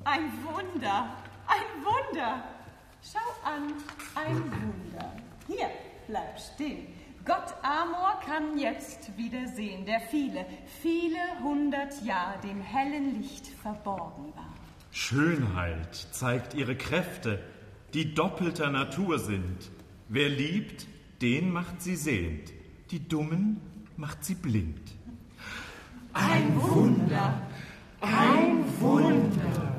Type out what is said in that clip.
Ein Wunder, ein Wunder. Schau an, ein Wunder. Hier, bleib still. Gott Amor kann jetzt wieder sehen, der viele, viele 100 Jahre dem hellen Licht verborgen war. Schönheit zeigt ihre Kräfte, die doppelter Natur sind. Wer liebt, den macht sie sehend, die Dummen macht sie blind. Ein Wunder, ein Wunder.